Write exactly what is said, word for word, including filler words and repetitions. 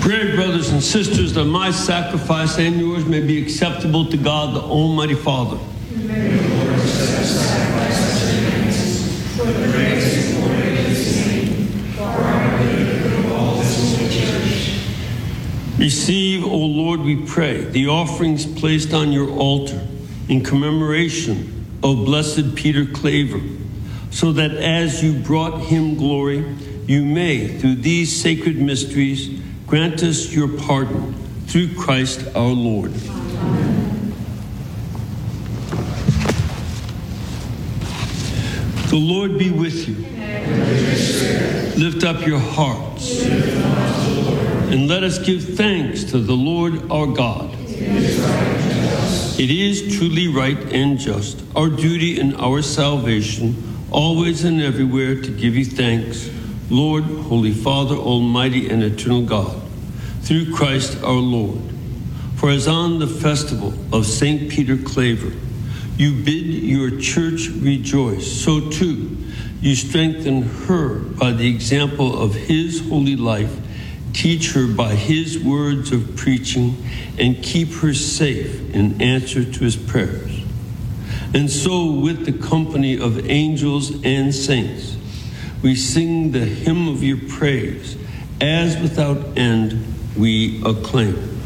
Pray, brothers and sisters, that my sacrifice and yours may be acceptable to God, the Almighty Father. May the Lord accept the sacrifice of your hands for the praise and glory of his name, for our good and the good of all his holy church. Receive, O Lord, we pray, the offerings placed on your altar in commemoration of blessed Peter Claver, so that as you brought him glory, you may, through these sacred mysteries, grant us your pardon through Christ our Lord. Amen. The Lord be with you. Amen. Lift up your hearts. And let us give thanks to the Lord our God. It is truly right and just, our duty and our salvation, always and everywhere to give you thanks, Lord, Holy Father, Almighty and eternal God, through Christ our Lord. For as on the festival of Saint Peter Claver, you bid your church rejoice, so too you strengthen her by the example of his holy life, teach her by his words of preaching, and keep her safe in answer to his prayers. And so with the company of angels and saints, we sing the hymn of your praise, as without end we acclaim.